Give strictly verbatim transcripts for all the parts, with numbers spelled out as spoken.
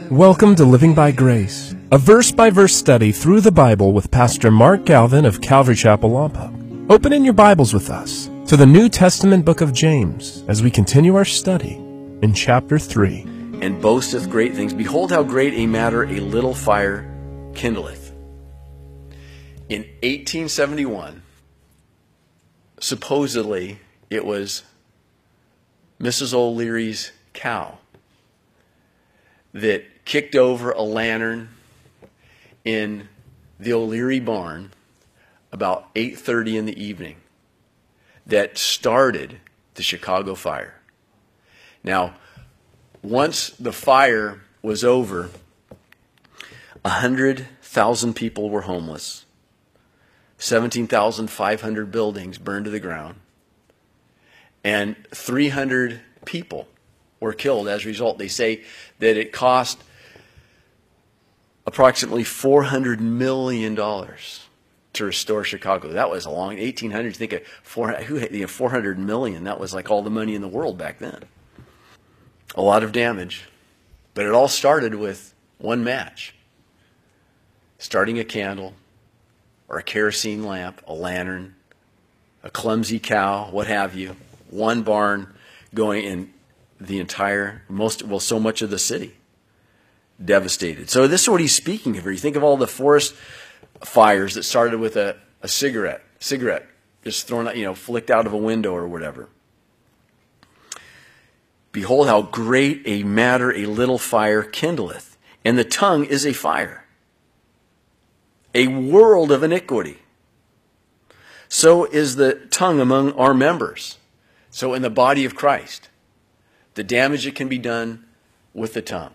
Welcome to Living by Grace, a verse-by-verse study through the Bible with Pastor Mark Galvin of Calvary Chapel, Lompoc. Open in your Bibles with us to the New Testament book of James as we continue our study in chapter three. And boasteth great things. Behold how great a matter a little fire kindleth. In eighteen seventy-one, supposedly it was Missus O'Leary's cow that kicked over a lantern in the O'Leary barn about eight thirty in the evening that started the Chicago fire. Now, once the fire was over, one hundred thousand people were homeless. seventeen thousand five hundred buildings burned to the ground. And three hundred people were killed as a result. They say that it cost approximately four hundred million dollars to restore Chicago. That was a long, eighteen hundreds, think of four, who, you know, four hundred million. That was like all the money in the world back then. A lot of damage. But it all started with one match. Starting a candle, or a kerosene lamp, a lantern, a clumsy cow, what have you. One barn going in the entire, most, well, so much of the city devastated. So this is what he's speaking of here. You think of all the forest fires that started with a, a cigarette, cigarette just thrown out, you know, flicked out of a window or whatever. Behold how great a matter a little fire kindleth, and the tongue is a fire, a world of iniquity. So is the tongue among our members. So in the body of Christ, the damage that can be done with the tongue.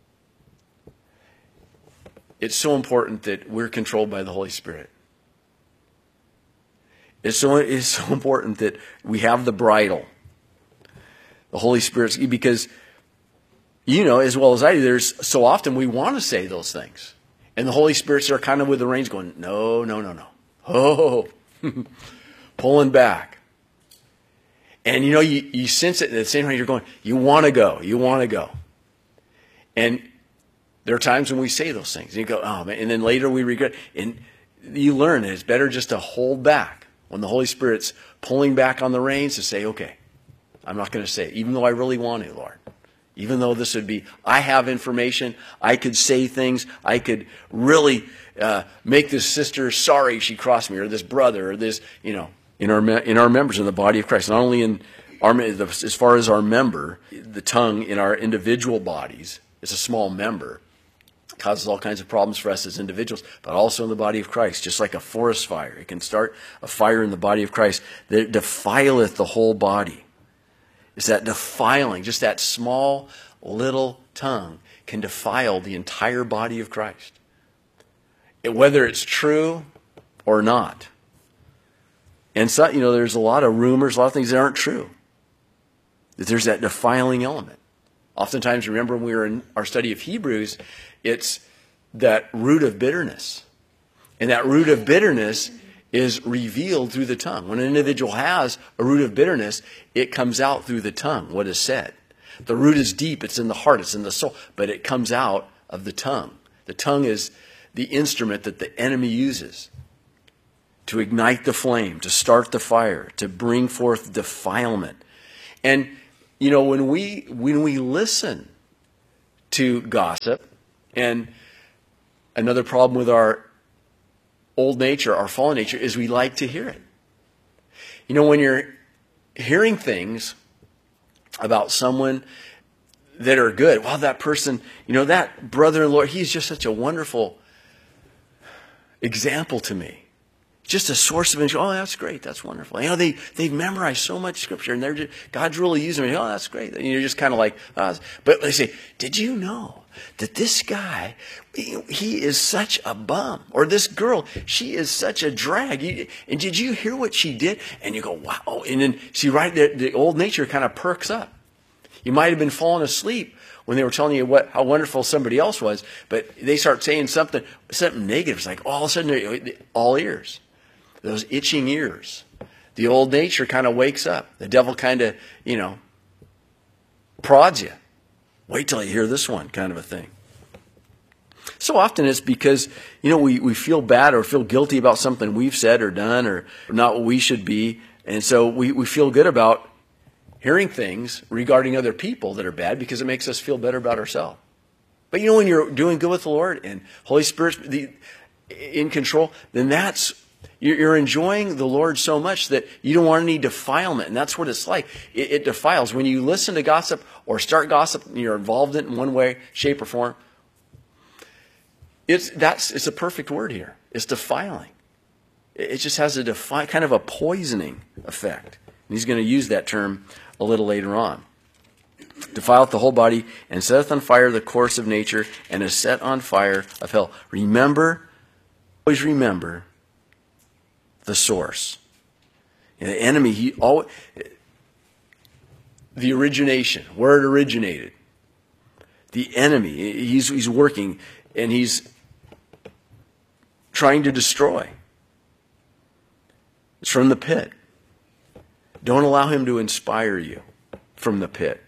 It's so important that we're controlled by the Holy Spirit. It's so, it's so important that we have the bridle. The Holy Spirit's, because, you know, as well as I do, there's so often we want to say those things. And the Holy Spirit's are kind of with the reins going, no, no, no, no. Oh, pulling back. And, you know, you, you sense it at the same time you're going, you want to go, you want to go. And there are times when we say those things. And you go, oh, man. And then later we regret. And you learn that it's better just to hold back when the Holy Spirit's pulling back on the reins to say, okay, I'm not going to say it, even though I really want to, Lord. Even though this would be, I have information, I could say things, I could really uh, make this sister sorry she crossed me, or this brother, or this, you know, in our in our members in the body of Christ. Not only in our, as far as our member, the tongue in our individual bodies is a small member. It causes all kinds of problems for us as individuals, but also in the body of Christ, just like a forest fire. It can start a fire in the body of Christ that defileth the whole body. It's that defiling, just that small little tongue can defile the entire body of Christ. It, whether it's true or not. And so, you know, there's a lot of rumors, a lot of things that aren't true. That there's that defiling element. Oftentimes, remember when we were in our study of Hebrews, it's that root of bitterness. And that root of bitterness is revealed through the tongue. When an individual has a root of bitterness, it comes out through the tongue, what is said. The root is deep, it's in the heart, it's in the soul, but it comes out of the tongue. The tongue is the instrument that the enemy uses to ignite the flame, to start the fire, to bring forth defilement. And, you know, when we when we listen to gossip, and another problem with our old nature, our fallen nature, is we like to hear it. You know, when you're hearing things about someone that are good, well, that person, you know, that brother-in-law, he's just such a wonderful example to me. Just a source of interest. Oh, that's great. That's wonderful. You know, they, they've memorized so much scripture, and they're just, God's really using them. Oh, that's great. And you're just kind of like, uh, but they say, did you know that this guy, he is such a bum? Or this girl, she is such a drag. And did you hear what she did? And you go, wow. And then, see, right there, the old nature kind of perks up. You might have been falling asleep when they were telling you what how wonderful somebody else was, but they start saying something something negative. It's like all of a sudden, they're all ears. Those itching ears. The old nature kind of wakes up. The devil kind of, you know, prods you. Wait till you hear this one, kind of a thing. So often it's because, you know, we, we feel bad or feel guilty about something we've said or done or not what we should be. And so we, we feel good about hearing things regarding other people that are bad because it makes us feel better about ourselves. But you know, when you're doing good with the Lord and Holy Spirit's the, in control, then that's, you're enjoying the Lord so much that you don't want any defilement. And that's what it's like. It, it defiles. When you listen to gossip or start gossip and you're involved in it in one way, shape, or form, it's, that's, it's a perfect word here. It's defiling. It just has a defi- kind of a poisoning effect. And he's going to use that term a little later on. Defileth the whole body, and setteth on fire the course of nature, and is set on fire of hell. Remember, always remember the source. And the enemy, he always, the origination, where it originated. The enemy, he's, he's working, and he's trying to destroy. It's from the pit. Don't allow him to inspire you from the pit.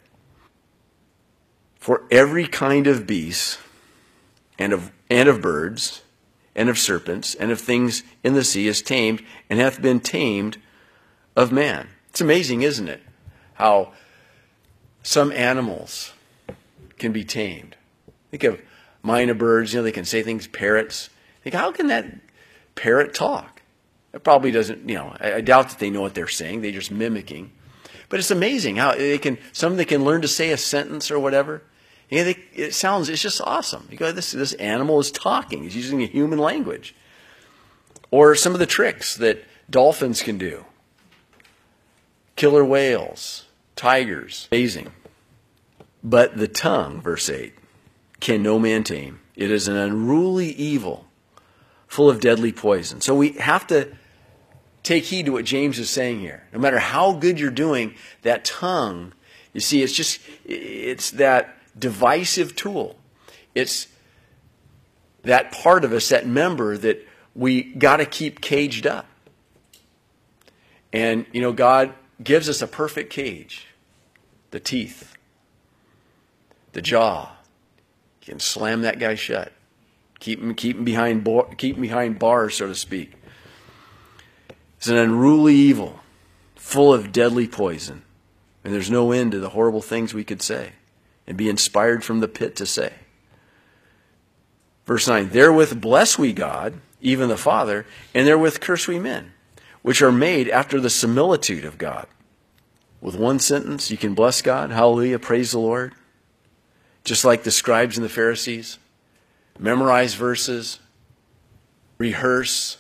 For every kind of beast, and of and of birds, and of serpents, and of things in the sea is tamed, and hath been tamed of man. It's amazing, isn't it? How some animals can be tamed. Think of minor birds, you know, they can say things, parrots. Think, how can that parrot talk? It probably doesn't, you know, I, I doubt that they know what they're saying. They're just mimicking. But it's amazing how they can, some they can learn to say a sentence or whatever. Yeah, they, it sounds, it's just awesome. You go, this, this animal is talking. He's using a human language. Or some of the tricks that dolphins can do. Killer whales, tigers, amazing. But the tongue, verse eight, can no man tame. It is an unruly evil, full of deadly poison. So we have to take heed to what James is saying here. No matter how good you're doing, that tongue, you see, it's just, it's that divisive tool. It's that part of us, that member that we got to keep caged up. And, you know, God gives us a perfect cage. The teeth, the jaw. You can slam that guy shut. Keep him, keep him behind, keep him behind bars, so to speak. It's an unruly evil, full of deadly poison. And there's no end to the horrible things we could say and be inspired from the pit to say. Verse nine, therewith bless we God, even the Father, and therewith curse we men, which are made after the similitude of God. With one sentence, you can bless God. Hallelujah, praise the Lord. Just like the scribes and the Pharisees. Memorize verses. Rehearse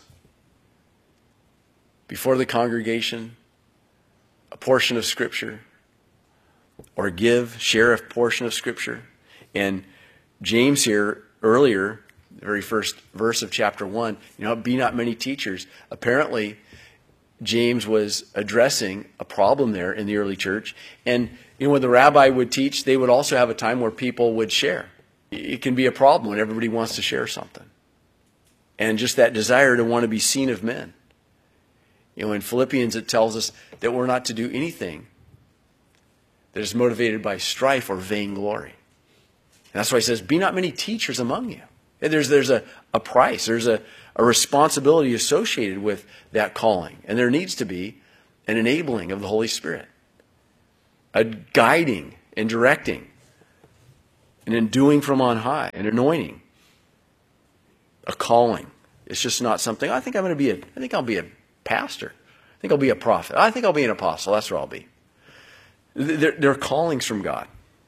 before the congregation a portion of Scripture. Or give, share a portion of Scripture. And James here, earlier, the very first verse of chapter one, you know, be not many teachers. Apparently, James was addressing a problem there in the early church. And, you know, when the rabbi would teach, they would also have a time where people would share. It can be a problem when everybody wants to share something. And just that desire to want to be seen of men. You know, in Philippians it tells us that we're not to do anything that is motivated by strife or vainglory. And that's why he says, be not many teachers among you. And there's, there's a, a price. There's a, a responsibility associated with that calling. And there needs to be an enabling of the Holy Spirit. A guiding and directing. An enduing from on high. An anointing. A calling. It's just not something, I think I'm going to be a, I think I'll be a pastor. I think I'll be a prophet. I think I'll be an apostle. That's where I'll be. They're, they're callings from God.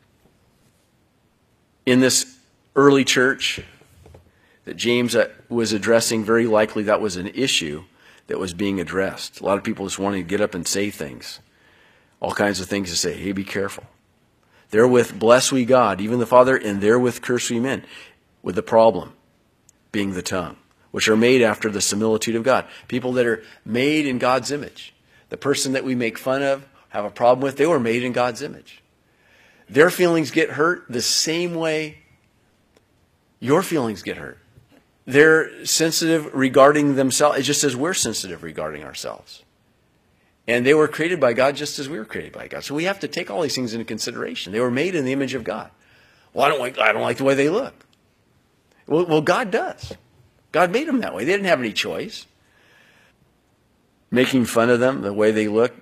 In this early church that James was addressing, very likely that was an issue that was being addressed. A lot of people just wanting to get up and say things. All kinds of things to say. Hey, be careful. Therewith bless we God, even the Father, and therewith curse we men. With the problem being the tongue, which are made after the similitude of God. People that are made in God's image. The person that we make fun of, have a problem with, they were made in God's image. Their feelings get hurt the same way your feelings get hurt. They're sensitive regarding themselves. It just says we're sensitive regarding ourselves. And they were created by God just as we were created by God. So we have to take all these things into consideration. They were made in the image of God. Well, I don't like, I don't like the way they look. Well, well, God does. God made them that way. They didn't have any choice. Making fun of them, the way they look,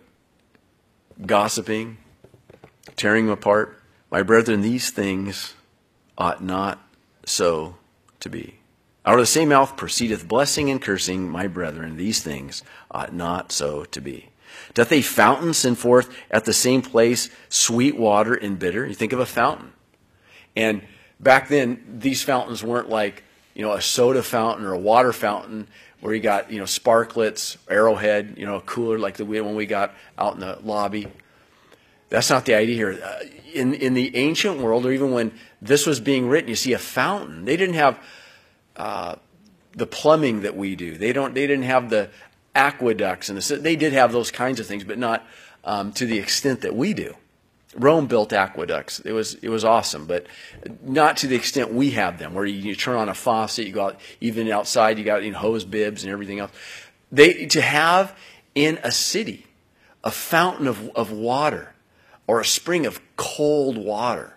gossiping, tearing them apart. My brethren, these things ought not so to be. Out of the same mouth proceedeth blessing and cursing. My brethren, these things ought not so to be. Doth a fountain send forth at the same place sweet water and bitter? You think of a fountain. And back then, these fountains weren't like, you know, a soda fountain or a water fountain where you got, you know, sparklets, Arrowhead, you know, a cooler like the one we got out in the lobby. That's not the idea here. Uh, in, in the ancient world, or even when this was being written, you see a fountain. They didn't have uh, the plumbing that we do. They don't. They didn't have the aqueducts, and the, they did have those kinds of things, but not um, to the extent that we do. Rome built aqueducts. It was it was awesome, but not to the extent we have them, where you, you turn on a faucet, you go out, even outside, you got you know, hose bibs and everything else. They to have in a city a fountain of, of water or a spring of cold water.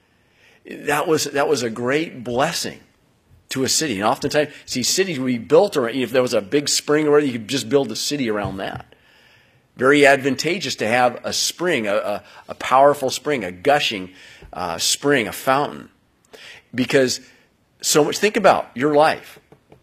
That was that was a great blessing to a city. And oftentimes, see, cities would be built around. If there was a big spring or whatever, you could just build a city around that. Very advantageous to have a spring, a, a, a powerful spring, a gushing uh, spring, a fountain. Because so much, think about your life.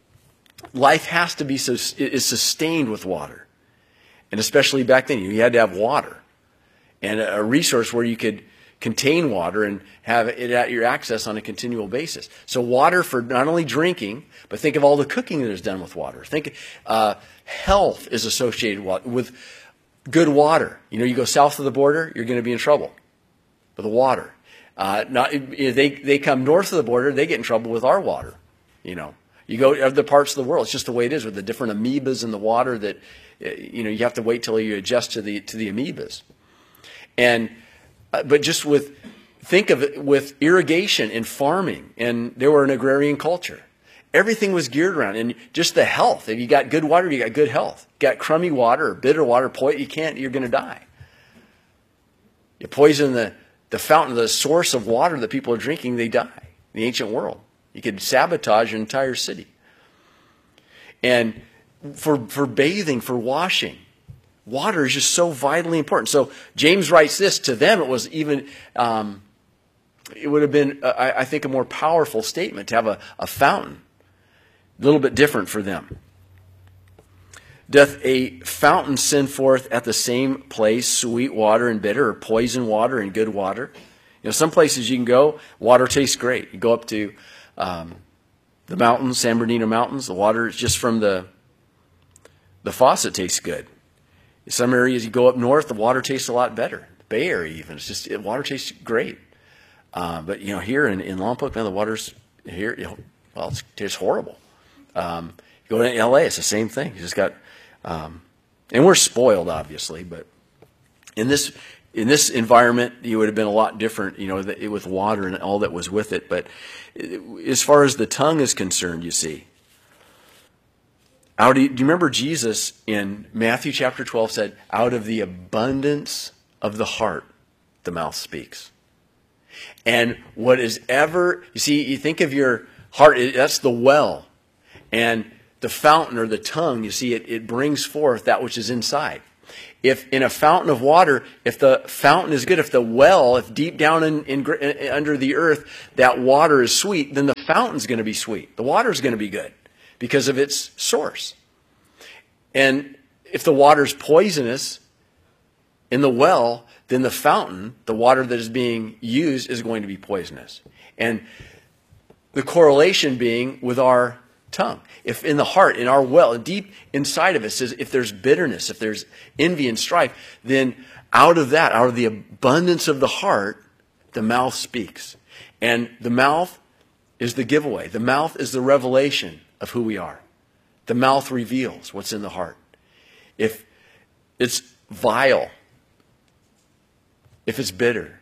Life has to be, is sustained with water. And especially back then, you had to have water. And a resource where you could contain water and have it at your access on a continual basis. So water for not only drinking, but think of all the cooking that is done with water. Think uh, health is associated with good water. You know, you go south of the border, you're going to be in trouble with the water. Uh, not if they they come north of the border, they get in trouble with our water. You know, you go to other parts of the world. It's just the way it is with the different amoebas in the water that you know you have to wait till you adjust to the to the amoebas. And uh, but just with think of it with irrigation and farming, and they were an agrarian culture. Everything was geared around, and just the health. If you got good water, you got good health. You got crummy water or bitter water, you can't. You're going to die. You poison the the fountain, the source of water that people are drinking, they die. In the ancient world, you could sabotage an entire city. And for for bathing, for washing, water is just so vitally important. So James writes this to them. It was even. Um, it would have been, uh, I, I think, a more powerful statement to have a, a fountain. A little bit different for them. Doth a fountain send forth at the same place sweet water and bitter, or poison water and good water? You know, some places you can go, water tastes great. You go up to um, the mountains, San Bernardino Mountains, the water just from the the faucet tastes good. In some areas you go up north, the water tastes a lot better. The Bay Area even, it's just it, water tastes great. Uh, but you know, here in, in Lompoc, man, the water's here. You know, well, it's, it tastes horrible. Um, you go to L A, it's the same thing. You just got, um, and we're spoiled, obviously, but in this in this environment, you would have been a lot different, you know, the, with water and all that was with it. But as far as the tongue is concerned, you see, out. Do you remember Jesus in Matthew chapter twelve said, "Out of the abundance of the heart, the mouth speaks." And what is ever, you see, you think of your heart, that's the well. And the fountain or the tongue, you see, it, it brings forth that which is inside. If in a fountain of water, if the fountain is good, if the well, if deep down in, in, in under the earth, that water is sweet, then the fountain's going to be sweet. The water's going to be good because of its source. And if the water's poisonous in the well, then the fountain, the water that is being used, is going to be poisonous. And the correlation being with our tongue. If in the heart, in our well, deep inside of us, if there's bitterness, if there's envy and strife, then out of that, out of the abundance of the heart, the mouth speaks. And the mouth is the giveaway. The mouth is the revelation of who we are. The mouth reveals what's in the heart. If it's vile, if it's bitter,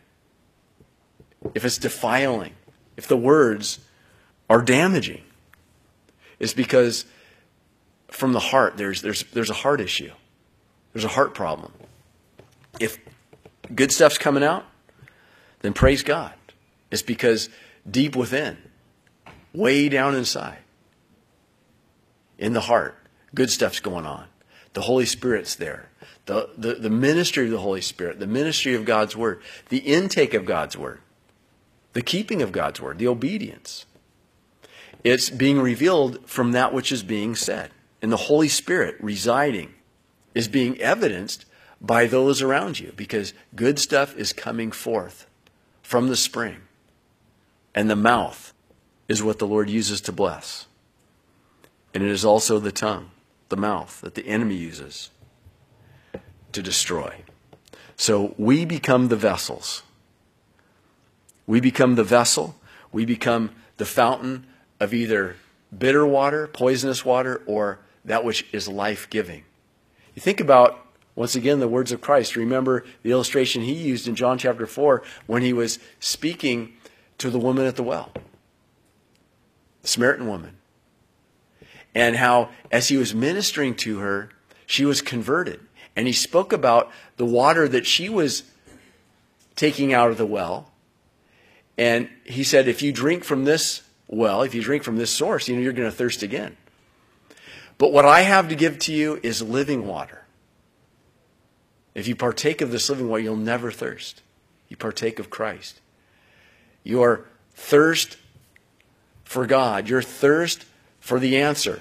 if it's defiling, if the words are damaging, it's because from the heart there's there's there's a heart issue. There's a heart problem. If good stuff's coming out, then praise God. It's because deep within way down inside, in the heart, good stuff's going on. The Holy Spirit's there. The, the, the ministry of the Holy Spirit, the ministry of God's Word, the intake of God's Word, the keeping of God's Word, the obedience. It's being revealed from that which is being said. And the Holy Spirit residing is being evidenced by those around you, because good stuff is coming forth from the spring. And the mouth is what the Lord uses to bless. And it is also the tongue, the mouth, that the enemy uses to destroy. So we become the vessels. We become the vessel. We become the fountain of either bitter water, poisonous water, or that which is life-giving. You think about, once again, the words of Christ. Remember the illustration he used in John chapter four when he was speaking to the woman at the well, the Samaritan woman. And how, as he was ministering to her, she was converted. And he spoke about the water that she was taking out of the well. And he said, if you drink from this well, if you drink from this source, you know, you're going to thirst again. But what I have to give to you is living water. If you partake of this living water, you'll never thirst. You partake of Christ. Your thirst for God, your thirst for the answer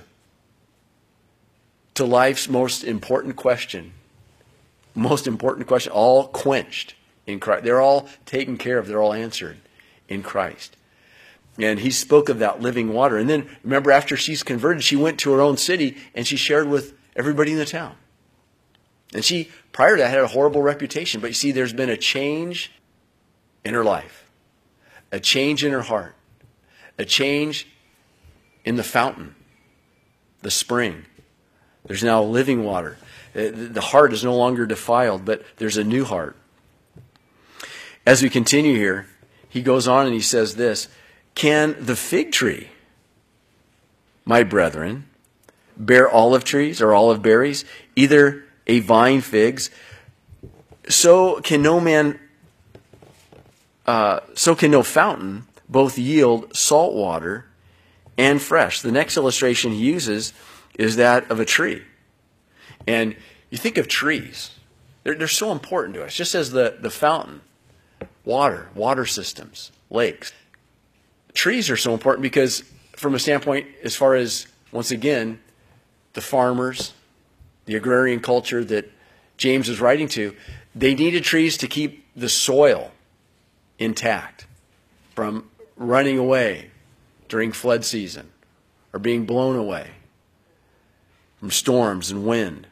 to life's most important question, most important question, all quenched in Christ. They're all taken care of. They're all answered in Christ. And he spoke of that living water. And then, remember, after she's converted, she went to her own city and she shared with everybody in the town. And she, prior to that, had a horrible reputation. But you see, there's been a change in her life, a change in her heart, a change in the fountain, the spring. There's now living water. The heart is no longer defiled, but there's a new heart. As we continue here, he goes on and he says this, can the fig tree, my brethren, bear olive trees or olive berries, either a vine figs? So can no man, uh, so can no fountain both yield salt water and fresh. The next illustration he uses is that of a tree. And you think of trees. They're, they're so important to us. Just as the, the fountain, water, water systems, lakes. Trees are so important because from a standpoint as far as, once again, the farmers, the agrarian culture that James is writing to, they needed trees to keep the soil intact from running away during flood season or being blown away from storms and wind.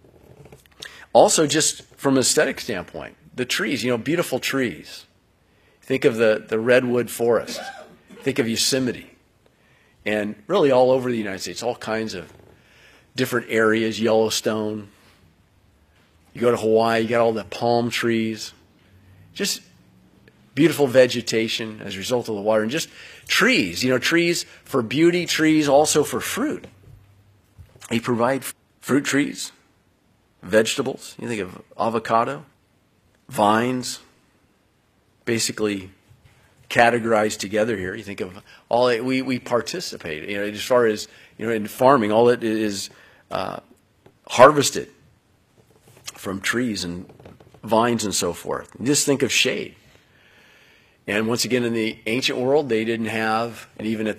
Also, just from an aesthetic standpoint, the trees, you know, beautiful trees. Think of the, the redwood forest. Think of Yosemite. And really all over the United States, all kinds of different areas, Yellowstone. You go to Hawaii, you got all the palm trees. Just beautiful vegetation as a result of the water. And just trees, you know, trees for beauty, trees also for fruit. They provide fruit trees, vegetables. You think of avocado, vines, basically categorized together here. You think of all that we, we participate, you know, as far as, you know, in farming, all that is uh, harvested from trees and vines and so forth. And just think of shade. And once again, in the ancient world, they didn't have, and even at